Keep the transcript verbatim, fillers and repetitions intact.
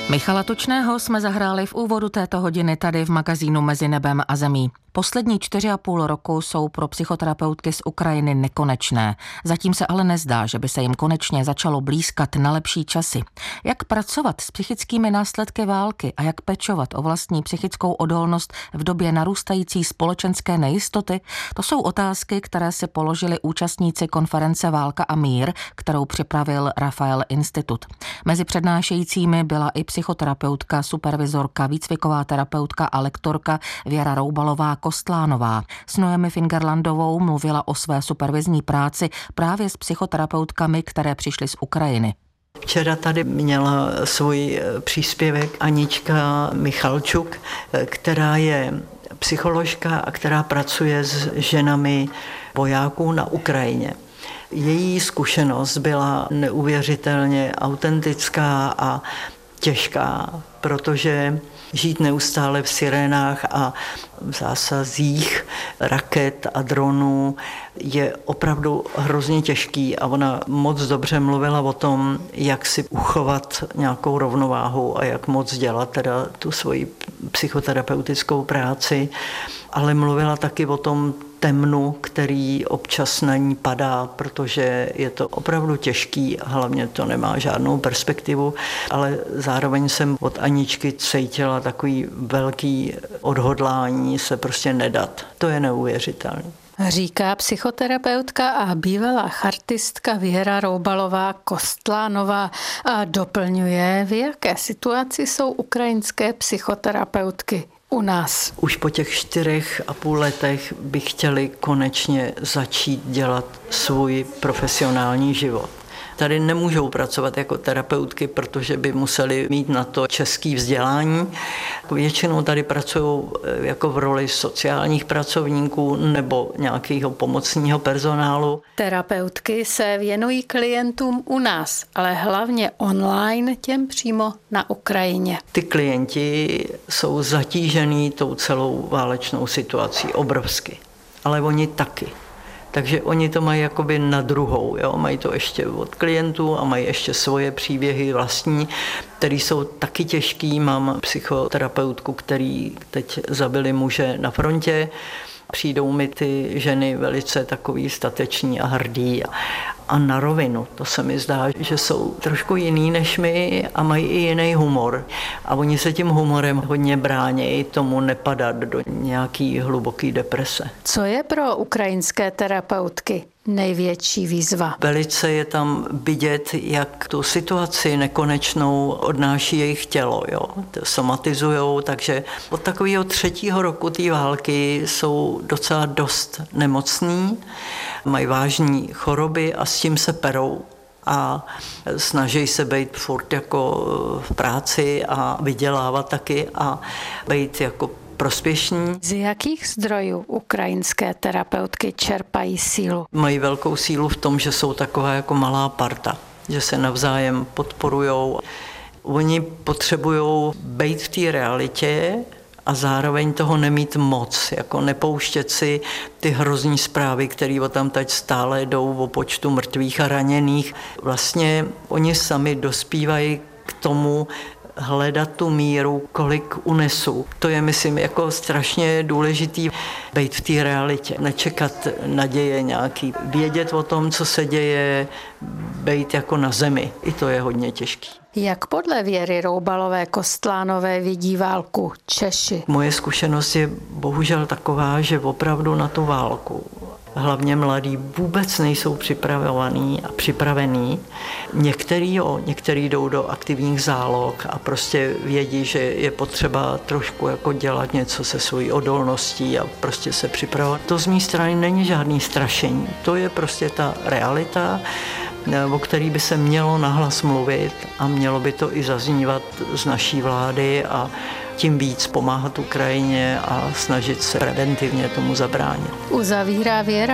Michala Tučného jsme zahráli v úvodu této hodiny tady v magazínu Mezi nebem a zemí. Poslední čtyři a půl roku jsou pro psychoterapeutky z Ukrajiny nekonečné. Zatím se ale nezdá, že by se jim konečně začalo blýskat na lepší časy. Jak pracovat s psychickými následky války a jak pečovat o vlastní psychickou odolnost v době narůstající společenské nejistoty, to jsou otázky, které si položili účastníci konference Válka a mír, kterou připravil Rafael Institut. Mezi přednášejícími byla i psychoterapeutka, supervizorka, výcviková terapeutka a lektorka Věra Roubalová Kostlánová. S Noemi Fingerlandovou mluvila o své supervizní práci právě s psychoterapeutkami, které přišly z Ukrajiny. Včera tady měla svůj příspěvek Anička Michalčuk, která je psycholožka a která pracuje s ženami vojáků na Ukrajině. Její zkušenost byla neuvěřitelně autentická a těžká, protože žít neustále v sirénách a v zásazích raket a dronů je opravdu hrozně těžký a ona moc dobře mluvila o tom, jak si uchovat nějakou rovnováhu a jak moc dělat teda tu svoji psychoterapeutickou práci, ale mluvila taky o tom temnu, který občas na ní padá, protože je to opravdu těžký a hlavně to nemá žádnou perspektivu, ale zároveň jsem od Aničky cítila takový velký odhodlání se prostě nedat. To je neuvěřitelné. Říká psychoterapeutka a bývalá chartistka Věra Roubalová Kostlánová a doplňuje, v jaké situaci jsou ukrajinské psychoterapeutky u nás. Už po těch čtyřech a půl letech by chtěli konečně začít dělat svůj profesionální život. Tady nemůžou pracovat jako terapeutky, protože by museli mít na to české vzdělání. Většinou tady pracují jako v roli sociálních pracovníků nebo nějakého pomocního personálu. Terapeutky se věnují klientům u nás, ale hlavně online těm přímo na Ukrajině. Ty klienti jsou zatížený tou celou válečnou situací obrovsky, ale oni taky. Takže oni to mají jakoby na druhou, jo? Mají to ještě od klientů a mají ještě svoje příběhy vlastní, které jsou taky těžký. Mám psychoterapeutku, který teď zabili muže na frontě. Přijdou mi ty ženy velice takový stateční a hrdý a na rovinu. To se mi zdá, že jsou trošku jiný než my a mají i jiný humor. A oni se tím humorem hodně brání tomu nepadat do nějaký hluboký deprese. Co je pro ukrajinské terapeutky největší výzva? Velice je tam vidět, jak tu situaci nekonečnou odnáší jejich tělo. Jo? Somatizujou, takže od takového třetího roku té války jsou docela dost nemocní, mají vážné choroby a s tím se perou. A snaží se být furt jako v práci a vydělávat taky a být jako prospěšní. Z jakých zdrojů ukrajinské terapeutky čerpají sílu? Mají velkou sílu v tom, že jsou taková jako malá parta, že se navzájem podporujou. Oni potřebují být v té realitě a zároveň toho nemít moc, jako nepouštět si ty hrozný zprávy, které o tam teď stále jdou o počtu mrtvých a raněných. Vlastně oni sami dospívají k tomu, hledat tu míru, kolik unesu. To je, myslím, jako strašně důležitý být v té realitě. Nečekat naděje nějaký. Vědět o tom, co se děje, být jako na zemi. I to je hodně těžký. Jak podle Věry Roubalové Kostlánové vidí válku Češi? Moje zkušenost je bohužel taková, že opravdu na tu válku hlavně mladí vůbec nejsou připravovaní a připravení. Některý jo, některý jdou do aktivních záloh a prostě vědí, že je potřeba trošku jako dělat něco se svojí odolností a prostě se připravovat. To z mé strany není žádný strašení. To je prostě ta realita, o který by se mělo nahlas mluvit a mělo by to i zaznívat z naší vlády a tím víc pomáhat Ukrajině a snažit se preventivně tomu zabránit. Uzavírá Věra